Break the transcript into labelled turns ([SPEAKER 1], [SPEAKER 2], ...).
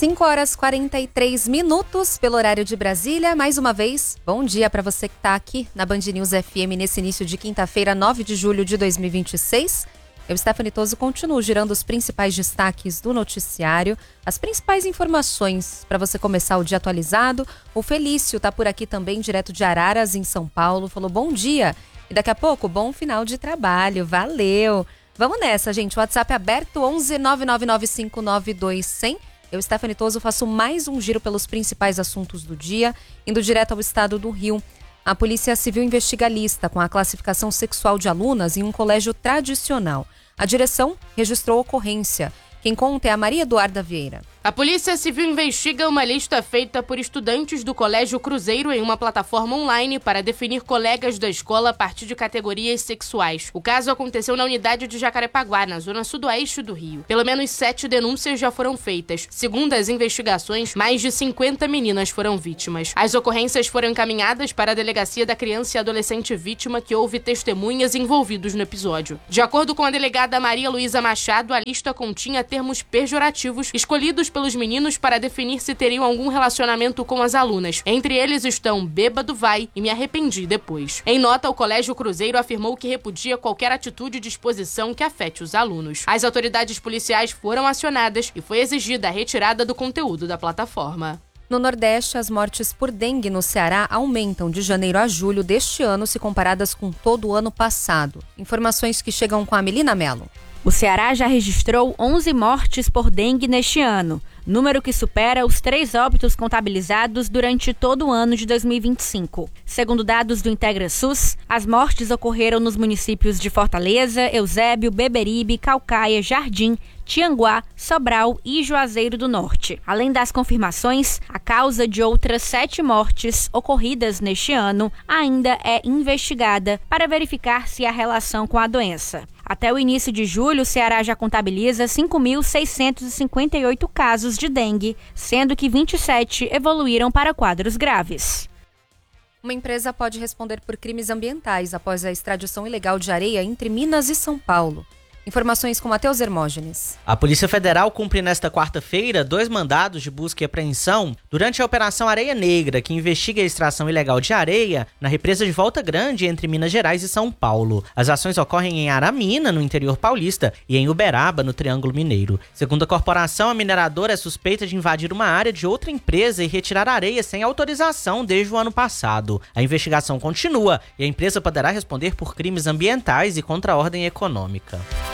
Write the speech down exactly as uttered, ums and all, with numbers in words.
[SPEAKER 1] cinco horas e quarenta e três minutos pelo horário de Brasília. Mais uma vez, bom dia para você que está aqui na Band News F M nesse início de quinta-feira, nove de julho de dois mil e vinte e seis. Eu, Stephanie Toso, continuo girando os principais destaques do noticiário, as principais informações para você começar o dia atualizado. O Felício está por aqui também, direto de Araras, em São Paulo. Falou bom dia e daqui a pouco, bom final de trabalho. Valeu! Vamos nessa, gente. O WhatsApp é aberto, onze nove nove nove cinco nove dois zero zero. Eu, Stephanie Toso, faço mais um giro pelos principais assuntos do dia, indo direto ao estado do Rio. A Polícia Civil investiga a lista com a classificação sexual de alunas em um colégio tradicional. A direção registrou ocorrência. Quem conta é a Maria Eduarda Vieira.
[SPEAKER 2] A Polícia Civil investiga uma lista feita por estudantes do Colégio Cruzeiro em uma plataforma online para definir colegas da escola a partir de categorias sexuais. O caso aconteceu na unidade de Jacarepaguá, na zona sudoeste do Rio. Pelo menos sete denúncias já foram feitas. Segundo as investigações, mais de cinquenta meninas foram vítimas. As ocorrências foram encaminhadas para a Delegacia da Criança e Adolescente Vítima, que houve testemunhas envolvidos no episódio. De acordo com a delegada Maria Luísa Machado, a lista continha termos pejorativos escolhidos pelos meninos para definir se teriam algum relacionamento com as alunas. Entre eles estão bêbado vai e me arrependi depois. Em nota, o Colégio Cruzeiro afirmou que repudia qualquer atitude de exposição que afete os alunos. As autoridades policiais foram acionadas e foi exigida a retirada do conteúdo da plataforma.
[SPEAKER 1] No Nordeste, as mortes por dengue no Ceará aumentam de janeiro a julho deste ano se comparadas com todo o ano passado. Informações que chegam com a Melina Mello.
[SPEAKER 3] O Ceará já registrou onze mortes por dengue neste ano, número que supera os três óbitos contabilizados durante todo o ano de dois mil e vinte e cinco. Segundo dados do IntegraSUS, as mortes ocorreram nos municípios de Fortaleza, Eusébio, Beberibe, Caucaia, Jardim, Tianguá, Sobral e Juazeiro do Norte. Além das confirmações, a causa de outras sete mortes ocorridas neste ano ainda é investigada para verificar se há relação com a doença. Até o início de julho, o Ceará já contabiliza cinco mil seiscentos e cinquenta e oito casos de dengue, sendo que vinte e sete evoluíram para quadros graves.
[SPEAKER 1] Uma empresa pode responder por crimes ambientais após a extradição ilegal de areia entre Minas e São Paulo. Informações com Matheus Hermógenes.
[SPEAKER 4] A Polícia Federal cumpre nesta quarta-feira dois mandados de busca e apreensão durante a Operação Areia Negra, que investiga a extração ilegal de areia na represa de Volta Grande, entre Minas Gerais e São Paulo. As ações ocorrem em Aramina, no interior paulista, e em Uberaba, no Triângulo Mineiro. Segundo a corporação, a mineradora é suspeita de invadir uma área de outra empresa e retirar areia sem autorização desde o ano passado. A investigação continua e a empresa poderá responder por crimes ambientais e contra a ordem econômica.